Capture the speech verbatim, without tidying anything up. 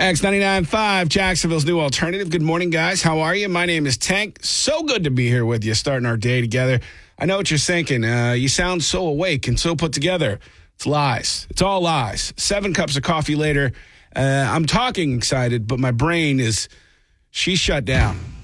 X ninety-nine point five, Jacksonville's new alternative. Good morning, guys. How are you? My name is Tank. So good to be here with you, starting our day together. I know what you're thinking. Uh, you sound so awake and so put together. It's lies. It's all lies. Seven cups of coffee later. Uh, I'm talking excited, but my brain is, she's shut down.